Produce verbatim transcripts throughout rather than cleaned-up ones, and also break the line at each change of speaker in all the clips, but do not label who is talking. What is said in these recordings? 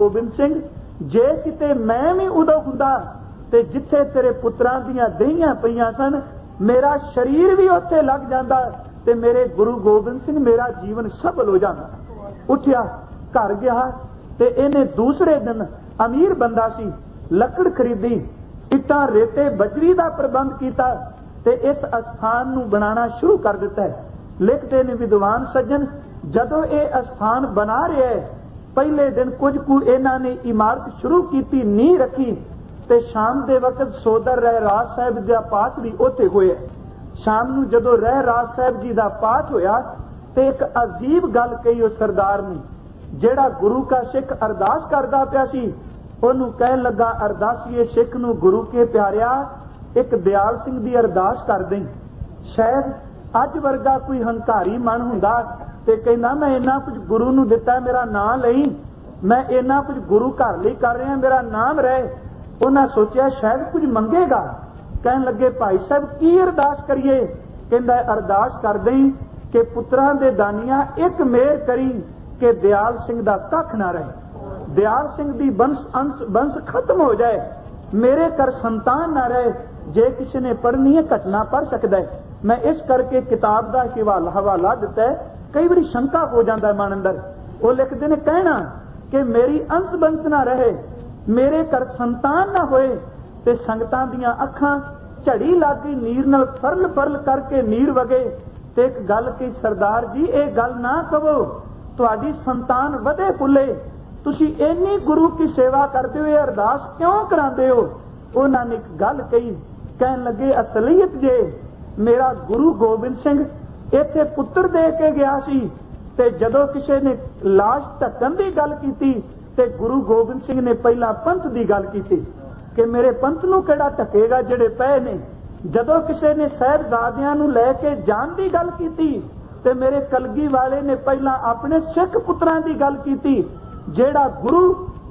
गोबिंद सिंह जे किते मैं भी उदों हुंदा ते जिथे तेरे पुत्रां दीयां दहियां पईयां सन मेरा शरीर भी उत्थे लग जांदा ते मेरे गुरु गोबिंद सिंह मेरा जीवन सफल हो जाता। उठिया घर गया ते इन्हें दूसरे दिन अमीर बंदा सी लकड़ खरीदी इट्टां रेते बजरी का प्रबंध किया ते इस अस्थान नूं बनाना शुरू कर दिता है। लिखते ने विद्वान सज्जन जदों ये अस्थान बना रहे है पहले दिन कुछ कु इन्हां ने इमारत शुरू की नींह रखी ते शाम के वक्त सोदर रह राज साहब का पाठ भी उत्थे होया। शाम नूं जदों रह राज साहब जी का पाठ होया ते एक अजीब गल कही उस सरदार ने जेड़ा गुरु का सिख अरदास करदा पिया सी ओनू कहन लगा अरदासीए सिख नूं गुरु के प्यारिया एक दयाल सिंह दी अरदास कर दें। शायद अज वर्गा कोई हंकारी मन हुंदा ते कहना मैं इन्ना कुछ गुरु नूं दिता मेरा नाम लई मैं इन्ना कुछ गुरु घर लई कर रहा मेरा नाम रहे। उन्हें सोचा शायद कुछ मंगेगा। कहन लगे भाई साहब की अरदास करिए। कहंदा अरदास कर दें कि पुत्रां दे दानिया एक मेहर करी कि दयाल सिंह दा कख ना रहे दयाल सिंह दी वंश अंश वंश खत्म हो जाए मेरे कर संतान ना रहे। जे किसी ने पढ़नी है घटना पढ़ सकता है। मैं इस करके किताब का हवाला हवाला दिता है। कई बार शंका हो जाता है मन अंदर वो लिखते ने कहना कि मेरी अंश वंश ना रहे मेरे कर संतान ना होए ते संगतां दियां अखां झड़ी लग गई नीर नाल फरल फरल करके नीर वगे ते एक गल की सरदार जी ये गल ना कहो तुहाडी संतान वधे फुले तुसी इन्नी गुरु की सेवा करते हो अरदास क्यों करांदे हो। उन्हां ने एक गल कही कहन लगे असलीयत जे मेरा गुरु गोबिंद सिंह इत्थे पुत्र दे के गया सी ते जदों किसी ने लाश ढकन की गल की ते गुरु गोबिंद सिंह ने पहला पंथ की गल की कि मेरे पंथ नूं किहड़ा ढकेगा जिहड़े पए ने। जदों किसी ने साहिबजादियां नूं लैके जान की गल की ते मेरे कलगी वाले ने पहला अपने सिख पुत्रां की गल की जेड़ा गुरु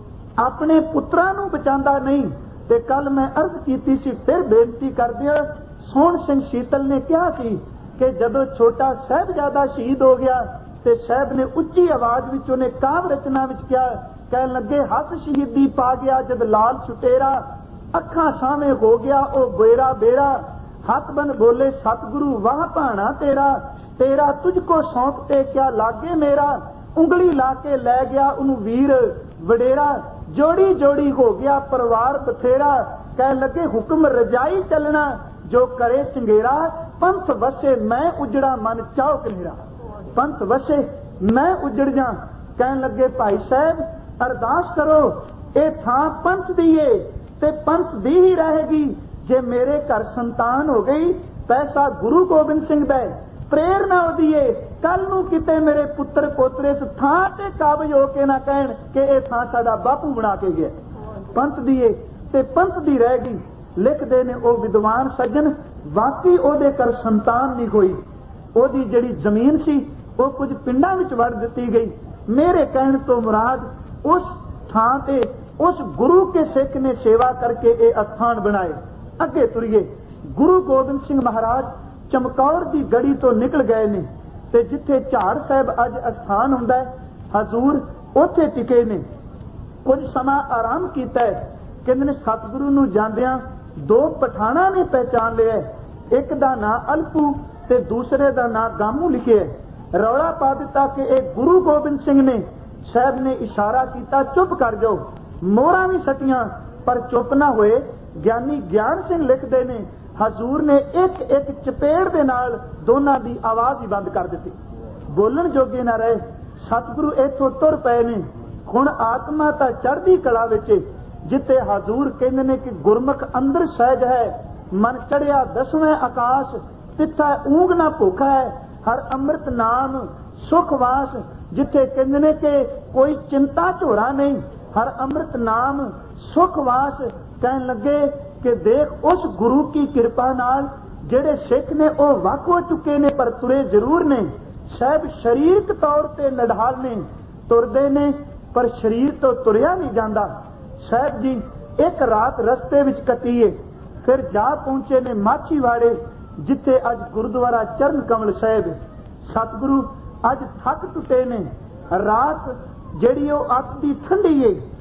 अपने पुत्रां नूं बचांदा नहीं। ते कल मैं अर्ज की सी फिर बेनती कर दिया सोहण सिंह शीतल ने कहा सी कि जदों छोटा साहिबजादा शहीद हो गया ते साहब ने उच्ची आवाज विच उन्हें काव रचना विच कहा कहन लगे हथ शहीदी पा गया जद लाल छुटेरा अखां सामे हो गया ओ बेरा बेरा हथ बन बोले सतगुरु वाह भाना तेरा तेरा तुझको सौंपते क्या लागे मेरा उंगली लाके लै गया उन्हूं वीर वडेरा जोड़ी जोड़ी हो गया परिवार बथेरा कह लगे हुक्म रजाई चलना जो करे चंगेरा पंथ वसे मैं उजड़ा मन चाओ कनेरा पंथ वसे मैं उजड़ जा। कहन लगे भाई साहब अरदास करो ये थां पंथ दी है ते पंथ दी ही रहेगी जे मेरे घर संतान हो गई पैसा गुरु गोबिंद सिंह दा प्रेरणा होती है कल नूं किते मेरे पुत्र पोतरे इस थां ते काबज होके ना कहण कि ये थां साडा बापू बना के गया पंथ दी है ते पंथ दी रहेगी। लिखते ने वो विद्वान सज्जन वाकई ओदे कर संतान नहीं होई ओदी जिहड़ी जमीन सी वो कुछ पिंडां विच वड़ दिती गई। मेरे कहण तो मुराद उस थां ते उस गुरु के सिख ने सेवा करके ये अस्थान बनाए। अगे तुरीए गुरु गोबिंद सिंह महाराज चमकौर की गड़ी तो निकल गए ने ते जिथे झाड़ साहब अज अस्थान हुंदा है हजूर उथे टिके ने। कुछ समा आराम कीता है कहंदे ने सतगुरु नूं जांदियां दो पठाणा ने पहचान लिया एक दा नां अलपू ते दूसरे दा नां गामू लिखे है। रौला पा दिता कि एक गुरु गोबिंद सिंह ने साहब ने इशारा किया चुप कर जाओ मोहरां भी सटियां पर चुप ना होए। ज्ञानी ज्ञान सिंह लिखते ने हजूर ने एक एक चपेड़ दे नाल दोनां दी आवाज ही बंद कर दी बोलन जोगे ना रहे। सतगुरु इथों तुर पए ने हुण आत्मा तां चढ़दी कला विच जिथे हजूर कहंदे ने कि गुरमुख अंदर सहज है मन चढ़िया दसवें आकाश तिथा ऊंग ना भुख है हर अमृत नाम सुखवास जिथे कहंदे ने कि कोई चिंता झोरा नहीं हर अमृत नाम सुखवास। कहन लगे कि देख उस गुरु की कृपा नाल जेड़े सिख ने वो वक हो चुके ने पर तुरे जरूर ने साहब शरीरक तौर पे नढाल ने तुरदे ने पर शरीर तो तुरिया नहीं जाता। साहब जी एक रात रस्ते विच कटीए फिर जा पहुंचे ने माछीवाड़े जिथे अज गुरुद्वारा चरण कमल साहब सतगुरु अज थक टुटे ने रात जेड़ी अत दी ठंडी है